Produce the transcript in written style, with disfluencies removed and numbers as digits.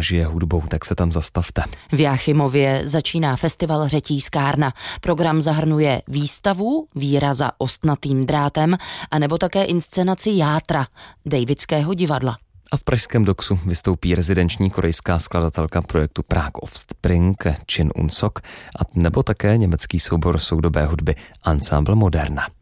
žije hudbou, tak se tam zastavte. V Jáchymově začíná festival Řetí skárna. Program zahrnuje výstavu Víra za ostnatým drátem a nebo také inscenaci Játra Davidského divadla. A v pražském Doxu vystoupí rezidenční korejská skladatelka projektu Prague Offspring Chin Un-sok a nebo také německý soubor soudobé hudby Ensemble Moderna.